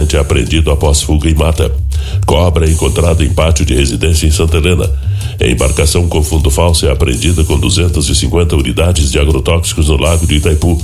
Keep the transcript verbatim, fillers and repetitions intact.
traficante é apreendido após fuga em mata. Cobra é encontrada em pátio de residência em Santa Helena. A embarcação com fundo falso é apreendida com duzentas e cinquenta unidades de agrotóxicos no lago de Itaipu.